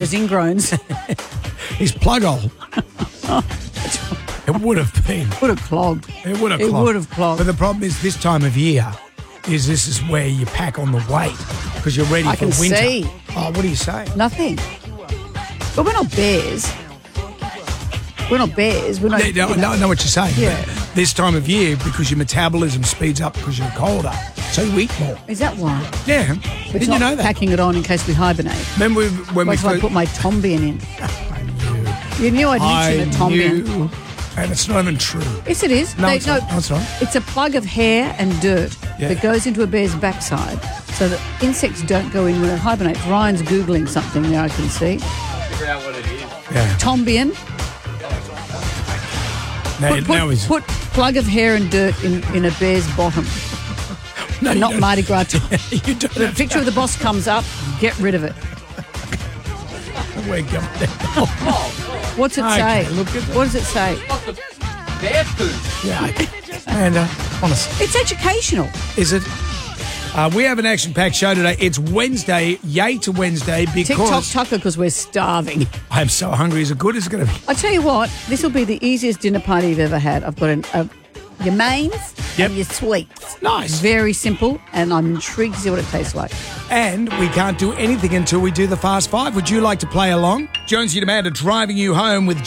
his ingrowns. His plug hole. It would have been. Would have clogged. It would have clogged. But the problem is this time of year this is where you pack on the weight because you're ready for winter. See. Oh, what are you saying? Nothing. But we're not bears. We're not bears. We're not. I know what you're saying. Yeah. But this time of year, because your metabolism speeds up because you're colder, so you eat more. Is that why? Yeah. But Didn't you know that? Packing it on in case we hibernate. Remember when we first... I put my Tombian in. I knew. You knew I'd mention a Tombian. And it's not even true. Yes, it is. No, it's not. It's a plug of hair and dirt that goes into a bear's backside so that insects don't go in when it hibernates. Ryan's Googling something there, I can see. Figure out what it is. Yeah. Tombian. Put plug of hair and dirt in a bear's bottom. No, not Mardi Gras. You don't. The picture of the boss comes up, get rid of it. We're going down. What's it say? Look at that. What does it say? Bear poo. Yeah. And honestly. It's educational. Is it? We have an action-packed show today. It's Wednesday, yay to Wednesday, because... TikTok Tucker, because we're starving. I'm so hungry. Is it good? Is it going to be? I tell you what, this will be the easiest dinner party you've ever had. I've got your mains and your sweets. Nice. Very simple, and I'm intrigued to see what it tastes like. And we can't do anything until we do the Fast Five. Would you like to play along? Jonesy and Amanda driving you home with